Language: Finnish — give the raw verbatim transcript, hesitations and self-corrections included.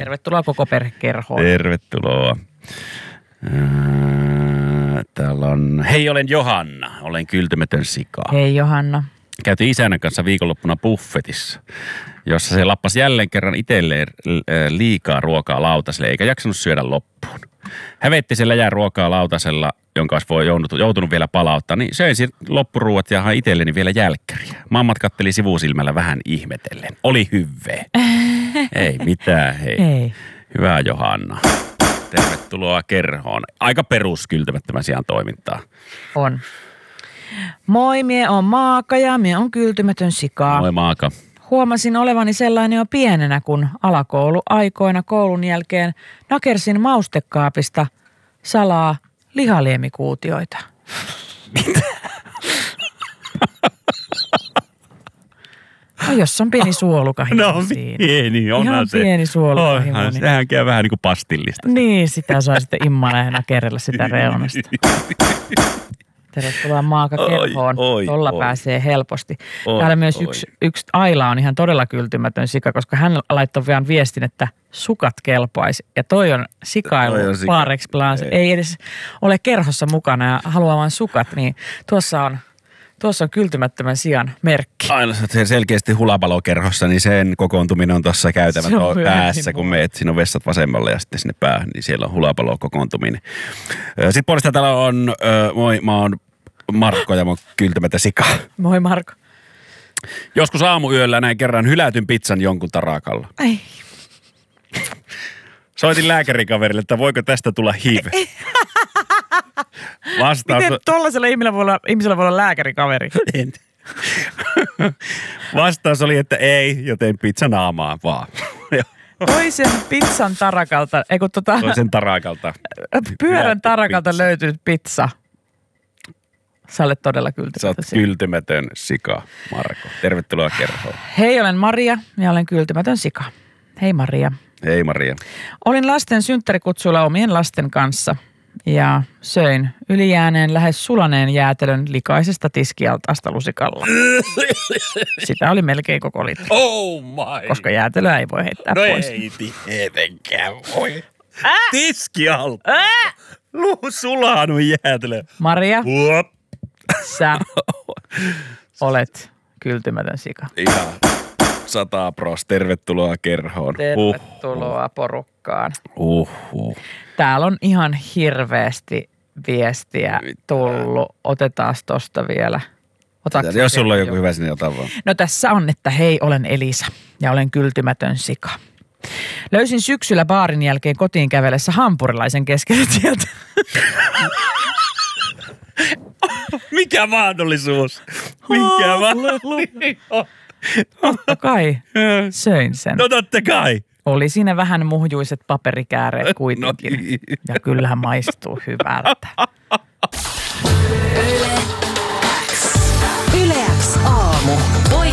Tervetuloa koko perhekerhoon. Tervetuloa. Täällä on, hei olen Johanna, olen kyltymätön sika. Hei Johanna. Käytiin isänän kanssa viikonloppuna buffetissa, jossa se lappasi jälleen kerran itselleen liikaa ruokaa lautaselle, eikä jaksanut syödä loppuun. Hävetti se läjää ruokaa lautasella, jonka olisi voi joutunut, joutunut vielä palauttaa, niin söin loppuruuat ja hain itselleni vielä jälkkäriä. Mammat katteli sivusilmällä vähän ihmetellen. Oli hyvää. Ei mitään, hei. Ei. Hyvää Johanna. Tervetuloa kerhoon. Aika peruskyltymättömän sijaan toimintaa. On. Moi, mie on Maaka ja mie on kyltymätön sika. Moi Maaka. Huomasin olevani sellainen jo pienenä, kun alakouluaikoina koulun jälkeen nakersin maustekaapista salaa lihaliemikuutioita. Mitä? No jos on pieni suolukahimo no, siinä. pieni, onhan Ihan se. pieni suolukahimo. Onhan, niin. Sehän käy vähän niin kuin pastillista. Niin, sitä saa sitten immana nakerrella sitä reunasta. Tervetuloa Maaka kerhoon. Tuolla pääsee helposti. Oi, Täällä myös oi. yksi, yksi Aila on ihan todella kyltymätön sika, koska hän laittoi vielä viestin, että sukat kelpaisi. Ja toi on sikailu Toi on sika. par excellence. Ei. Ei edes ole kerhossa mukana ja haluaa vain sukat, niin tuossa on, tuossa on kyltymättömän sian merkki. Aina se selkeästi hulapalokerhossa, niin sen kokoontuminen on tuossa käytävän Se on päässä, kun meet, siinä on vessat vasemmalle ja sitten sinne päähän, niin siellä on hulapalo kokoontuminen. Sitten puolesta täällä on, moi, mä oon Markko ja mä oon kyltymätön sika. Moi Marko. Joskus aamuyöllä näin kerran hylätyn pizzan jonkun tarakalla. Ai. Soitin lääkärikaverille, että voiko tästä tulla H I V. Vastaus... Miten tuollaisella ihmisellä voi olla, ihmisellä voi olla lääkärikaveri? En. Vastaus oli, että ei, joten pizza naamaa vaan. Toisen pizzan tarakalta, ei kun tota... Toisen tarakalta. Pyörän tarakalta pizza. Löytynyt pizza. Sä olet todella kyltymätön. Sä oot kyltymätön sika, Marko. Tervetuloa kerhoon. Hei, olen Maria ja olen kyltymätön sika. Hei Maria. Hei Maria. Olin lasten synttärikutsuilla omien lasten kanssa ja söin ylijääneen lähes sulaneen jäätelön likaisesta tiskialtaasta lusikalla. Sitä oli melkein koko litra. Oh my! Koska jäätelöä ei voi heittää no pois. No ei tietenkään voi. Äh! Tiskialta. Äh! Luu sulanut jäätelö. Maria, Huop. sä olet kyltymätön sika. Ihan sata pros. Tervetuloa kerhoon. Tervetuloa uh, porukkaan. Uh, uh. Täällä on ihan hirveästi viestiä tullut. Otetaan tosta vielä. Otatko Jos sulla on joku hyvä, niin ota vaan. No tässä on, että hei, olen Elisa ja olen kyltymätön sika. Löysin syksyllä baarin jälkeen kotiin kävellessä hampurilaisen keskellä tieltä. Mikä mahdollisuus? Mikä mahdollisuus? Totta kai söin sen. No totta kai. Oli siinä vähän muhjuiset paperikääreet kuitenkin. No niin. Ja kyllähän maistuu hyvältä. Yle X aamu.